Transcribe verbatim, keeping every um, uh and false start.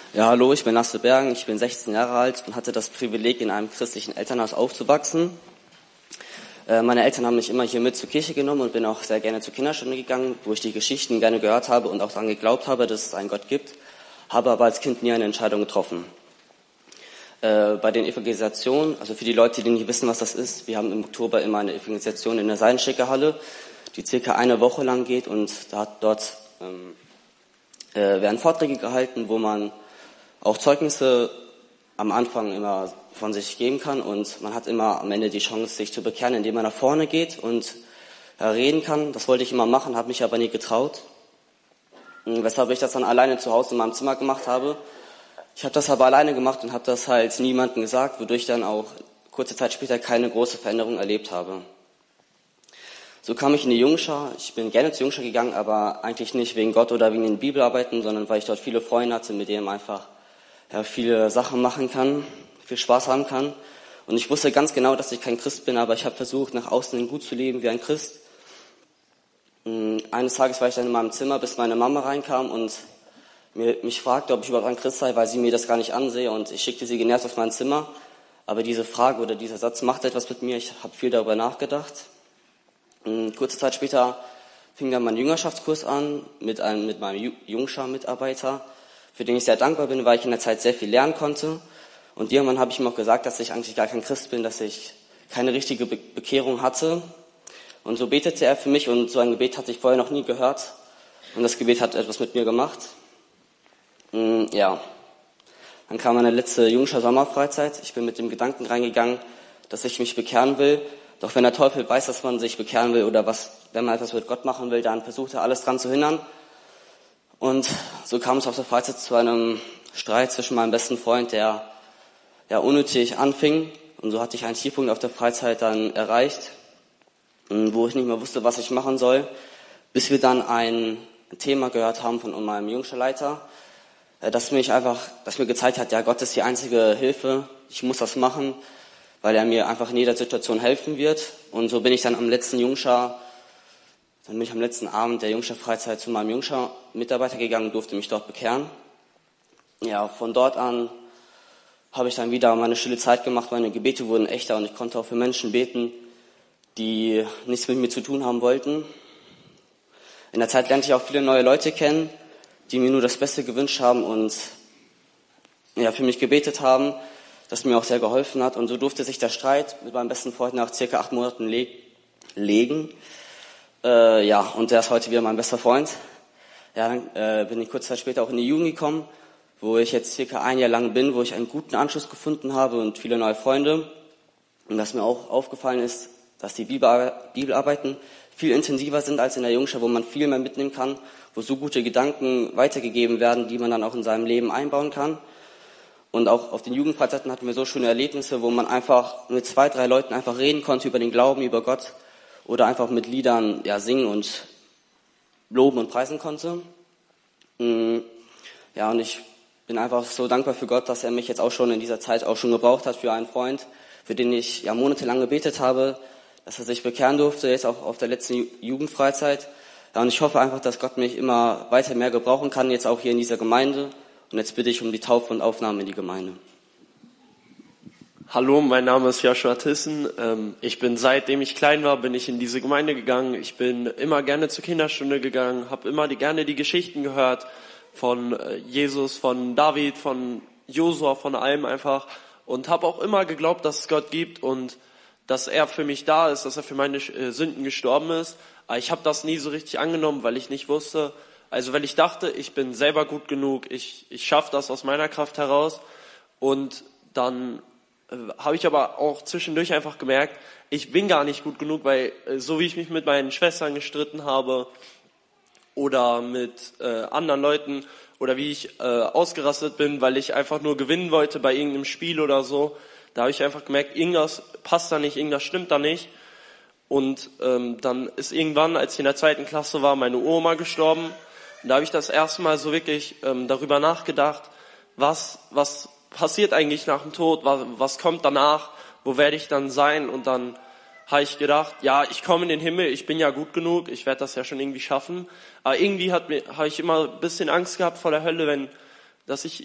Ja, hallo, ich bin Lasse Bergen, ich bin sechzehn Jahre alt und hatte das Privileg, in einem christlichen Elternhaus aufzuwachsen. Äh, meine Eltern haben mich immer hier mit zur Kirche genommen und bin auch sehr gerne zur Kinderstunde gegangen, wo ich die Geschichten gerne gehört habe und auch daran geglaubt habe, dass es einen Gott gibt, habe aber als Kind nie eine Entscheidung getroffen. Äh, bei den Evangelisationen, also für die Leute, die nicht wissen, was das ist, wir haben im Oktober immer eine Evangelisation in der Seidenschickerhalle, die circa eine Woche lang geht und da, dort ähm, äh, werden Vorträge gehalten, wo man auch Zeugnisse am Anfang immer von sich geben kann und man hat immer am Ende die Chance, sich zu bekehren, indem man nach vorne geht und ja, reden kann. Das wollte ich immer machen, habe mich aber nie getraut, weshalb ich das dann alleine zu Hause in meinem Zimmer gemacht habe. Ich habe das aber alleine gemacht und habe das halt niemandem gesagt, wodurch ich dann auch kurze Zeit später keine große Veränderung erlebt habe. So kam ich in die Jungschar. Ich bin gerne zur Jungschar gegangen, aber eigentlich nicht wegen Gott oder wegen den Bibelarbeiten, sondern weil ich dort viele Freunde hatte, mit denen man einfach ja, viele Sachen machen kann, viel Spaß haben kann. Und ich wusste ganz genau, dass ich kein Christ bin, aber ich habe versucht, nach außen hin gut zu leben wie ein Christ. Eines Tages war ich dann in meinem Zimmer, bis meine Mama reinkam und mir, mich fragte, ob ich überhaupt ein Christ sei, weil sie mir das gar nicht ansehe. Und ich schickte sie genervt auf mein Zimmer. Aber diese Frage oder dieser Satz machte etwas mit mir. Ich habe viel darüber nachgedacht. Kurze Zeit später fing dann mein Jüngerschaftskurs an mit, einem, mit meinem Jungschar-Mitarbeiter, für den ich sehr dankbar bin, weil ich in der Zeit sehr viel lernen konnte. Und irgendwann habe ich ihm auch gesagt, dass ich eigentlich gar kein Christ bin, dass ich keine richtige Be- Bekehrung hatte. Und so betete er für mich und so ein Gebet hatte ich vorher noch nie gehört. Und das Gebet hat etwas mit mir gemacht. Mm, ja, dann kam meine letzte Jungschar-Sommerfreizeit. Ich bin mit dem Gedanken reingegangen, dass ich mich bekehren will. Doch wenn der Teufel weiß, dass man sich bekehren will oder was, wenn man etwas mit Gott machen will, dann versucht er alles dran zu hindern. Und so kam es auf der Freizeit zu einem Streit zwischen meinem besten Freund, der ja unnötig anfing. Und so hatte ich einen Tiefpunkt auf der Freizeit dann erreicht, wo ich nicht mehr wusste, was ich machen soll, bis wir dann ein Thema gehört haben von meinem Jungscharleiter, das mich einfach, das mir gezeigt hat, ja, Gott ist die einzige Hilfe, ich muss das machen, weil er mir einfach in jeder Situation helfen wird. Und so bin ich dann am letzten Jungschar Dann bin ich am letzten Abend der Jungschar-Freizeit zu meinem Jungschar-Mitarbeiter gegangen und durfte mich dort bekehren. Ja, von dort an habe ich dann wieder meine stille Zeit gemacht. Meine Gebete wurden echter und ich konnte auch für Menschen beten, die nichts mit mir zu tun haben wollten. In der Zeit lernte ich auch viele neue Leute kennen, die mir nur das Beste gewünscht haben und ja, für mich gebetet haben, das mir auch sehr geholfen hat. Und so durfte sich der Streit mit meinem besten Freund nach circa acht Monaten le- legen. Äh, ja, und der ist heute wieder mein bester Freund. Ja, dann äh, bin ich kurze Zeit später auch in die Jugend gekommen, wo ich jetzt circa ein Jahr lang bin, wo ich einen guten Anschluss gefunden habe und viele neue Freunde. Und was mir auch aufgefallen ist, dass die Bibel- Bibelarbeiten viel intensiver sind als in der Jungschar, wo man viel mehr mitnehmen kann, wo so gute Gedanken weitergegeben werden, die man dann auch in seinem Leben einbauen kann. Und auch auf den Jugendfreizeiten hatten wir so schöne Erlebnisse, wo man einfach mit zwei, drei Leuten einfach reden konnte über den Glauben, über Gott oder einfach mit Liedern ja, singen und loben und preisen konnte. Ja, und ich bin einfach so dankbar für Gott, dass er mich jetzt auch schon in dieser Zeit auch schon gebraucht hat für einen Freund, für den ich ja monatelang gebetet habe, dass er sich bekehren durfte, jetzt auch auf der letzten Jugendfreizeit. Ja, und ich hoffe einfach, dass Gott mich immer weiter mehr gebrauchen kann, jetzt auch hier in dieser Gemeinde. Und jetzt bitte ich um die Taufe und Aufnahme in die Gemeinde. Hallo, mein Name ist Joshua Thyssen. Ich bin, seitdem ich klein war, bin ich in diese Gemeinde gegangen. Ich bin immer gerne zur Kinderstunde gegangen, habe immer die, gerne die Geschichten gehört von Jesus, von David, von Josua, von allem einfach. Und habe auch immer geglaubt, dass es Gott gibt und dass er für mich da ist, dass er für meine Sünden gestorben ist. Aber ich habe das nie so richtig angenommen, weil ich nicht wusste, also weil ich dachte, ich bin selber gut genug, ich, ich schaffe das aus meiner Kraft heraus. Und dann äh, habe ich aber auch zwischendurch einfach gemerkt, ich bin gar nicht gut genug, weil äh, so wie ich mich mit meinen Schwestern gestritten habe oder mit äh, anderen Leuten oder wie ich äh, ausgerastet bin, weil ich einfach nur gewinnen wollte bei irgendeinem Spiel oder so, da habe ich einfach gemerkt, irgendwas passt da nicht, irgendwas stimmt da nicht. Und ähm, dann ist irgendwann, als ich in der zweiten Klasse war, meine Oma gestorben. Und da habe ich das erste Mal so wirklich ähm, darüber nachgedacht, was was passiert eigentlich nach dem Tod, was, was kommt danach, wo werde ich dann sein? Und dann habe ich gedacht, ja, ich komme in den Himmel, ich bin ja gut genug, ich werde das ja schon irgendwie schaffen. Aber irgendwie hat mir, habe ich immer ein bisschen Angst gehabt vor der Hölle, wenn, dass ich